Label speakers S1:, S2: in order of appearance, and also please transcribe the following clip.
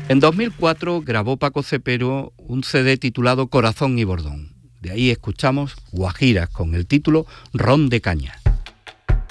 S1: En 2004 grabó Paco Cepero un CD titulado Corazón y Bordón. De ahí escuchamos Guajiras con el título Ron de Caña.